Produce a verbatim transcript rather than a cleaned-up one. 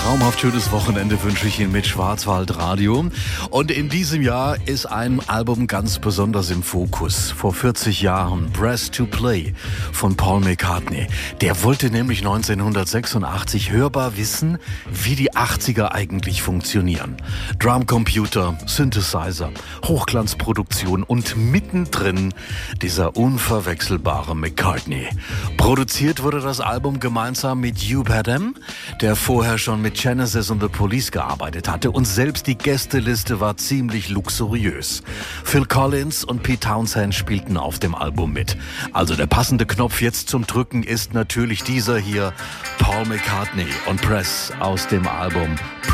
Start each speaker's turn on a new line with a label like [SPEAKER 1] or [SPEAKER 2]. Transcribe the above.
[SPEAKER 1] traumhaft schönes Wochenende wünsche ich Ihnen mit Schwarzwaldradio. Und in diesem Jahr ist ein Album ganz besonders im Fokus. Vor vierzig Jahren, Press to Play von Paul McCartney. Der wollte nämlich neunzehnhundertsechsundachtzig hörbar wissen, wie die achtziger eigentlich funktionieren. Drumcomputer, Synthesizer, Hochglanzproduktion und mittendrin dieser unverwechselbare McCartney. Produziert wurde das Album gemeinsam mit Hugh Padgham, der vorher schon mit Genesis und The Police gearbeitet hatte, und selbst die Gästeliste war ziemlich luxuriös. Phil Collins und Pete Townshend spielten auf dem Album mit. Also der passende Knopf jetzt zum Drücken ist natürlich dieser hier, Paul McCartney und Press aus dem Album